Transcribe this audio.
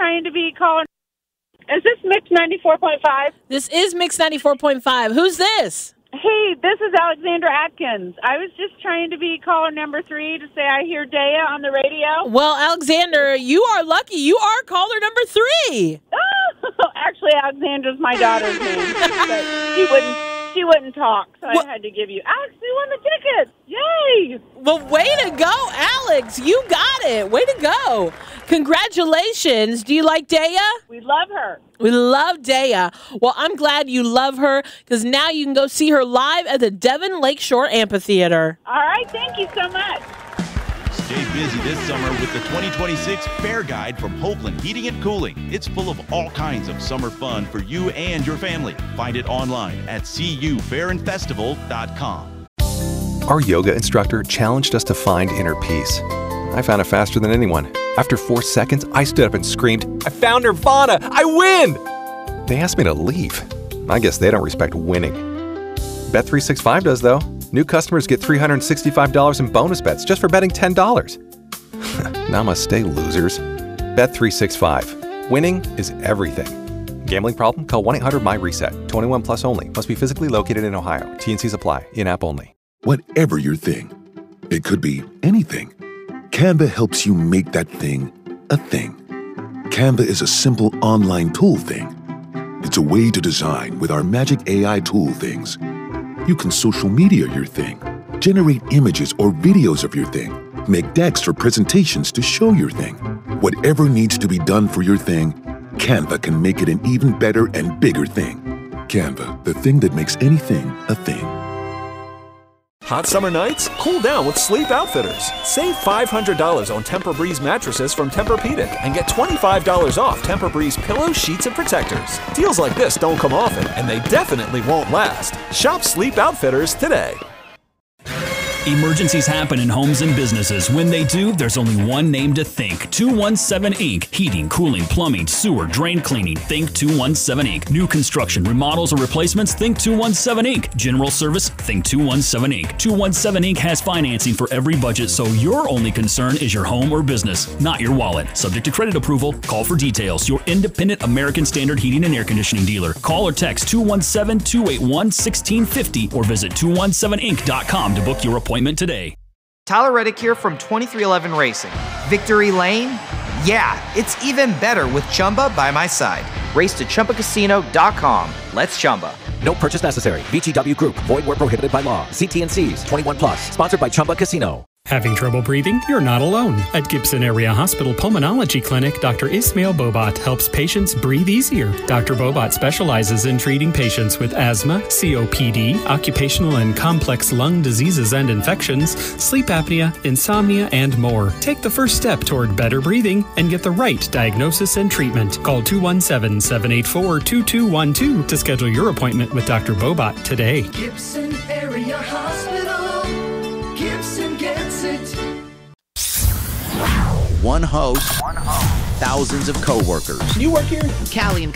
trying to be caller. Is this Mix 94.5? This is Mix 94.5. Who's this? Hey, this is Alexandra Atkins. I was just trying to be caller number 3 to say I hear Daya on the radio. Well, Alexander, you are lucky. You are caller number 3. Oh, actually, Alexandra's my daughter's name. But she wouldn't talk, so I had to give you. Alex, you won the tickets. Yay! Well, way to go, Alex. You got it. Way to go. Congratulations. Do you like Daya? We love her. We love Daya. Well, I'm glad you love her because now you can go see her live at the Devon Lakeshore Amphitheater. All right. Thank you so much. Stay busy this summer with the 2026 Fair Guide from Hoagland Heating and Cooling. It's full of all kinds of summer fun for you and your family. Find it online at cufairandfestival.com. Our yoga instructor challenged us to find inner peace. I found it faster than anyone. After 4 seconds, I stood up and screamed, "I found Nirvana! I win!" They asked me to leave. I guess they don't respect winning. Bet365 does, though. New customers get $365 in bonus bets just for betting $10. Namaste, losers. Bet365. Winning is everything. Gambling problem? Call 1-800-MY-RESET. 21 plus only. Must be physically located in Ohio. T&Cs apply. In-app only. Whatever your thing, it could be anything. Canva helps you make that thing a thing. Canva is a simple online tool thing. It's a way to design with our magic AI tool things. You can social media your thing, generate images or videos of your thing, make decks or presentations to show your thing. Whatever needs to be done for your thing, Canva can make it an even better and bigger thing. Canva, the thing that makes anything a thing. Hot summer nights? Cool down with Sleep Outfitters. Save $500 on Tempur-Breeze mattresses from Tempur-Pedic and get $25 off Tempur-Breeze pillows, sheets, and protectors. Deals like this don't come often, and they definitely won't last. Shop Sleep Outfitters today. Emergencies happen in homes and businesses. When they do, there's only one name to think. 217 Inc. Heating, cooling, plumbing, sewer, drain cleaning. Think 217 Inc. New construction, remodels, or replacements? Think 217 Inc. General service? Think 217 Inc. 217 Inc. has financing for every budget, so your only concern is your home or business, not your wallet. Subject to credit approval. Call for details. Your independent American Standard Heating and Air Conditioning dealer. Call or text 217-281-1650 or visit 217inc.com to book your appointment today. Tyler Reddick here from 2311 Racing. Victory Lane? Yeah, it's even better with Chumba by my side. Race to ChumbaCasino.com. Let's Chumba. No purchase necessary. VGW Group. Void where prohibited by law. See T&Cs. 21 plus. Sponsored by Chumba Casino. Having trouble breathing? You're not alone. At Gibson Area Hospital Pulmonology Clinic, Dr. Ismail Bobat helps patients breathe easier. Dr. Bobat specializes in treating patients with asthma, COPD, occupational and complex lung diseases and infections, sleep apnea, insomnia, and more. Take the first step toward better breathing and get the right diagnosis and treatment. Call 217-784-2212 to schedule your appointment with Dr. Bobat today. Gibson Area Hospital. Gibson gets it. One host, thousands of co-workers. You work here? Callie and